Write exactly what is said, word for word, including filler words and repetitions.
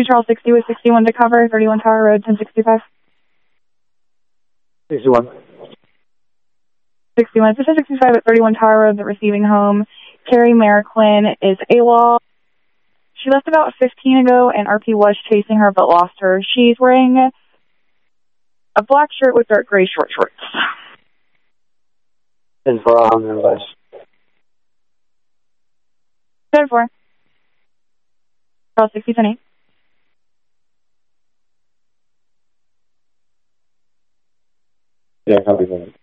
two Charles sixty with sixty-one to cover, thirty-one Tower Road, ten sixty-five. sixty-one. sixty-one. So ten sixty-five at thirty-one Tower Road, the receiving home. Carrie Merriquin is AWOL. She left about fifteen ago, and R P was chasing her but lost her. She's wearing a black shirt with dark gray short shorts. ten four on the advice. ten four. Charles sixty, ten eight. Yeah, copy that.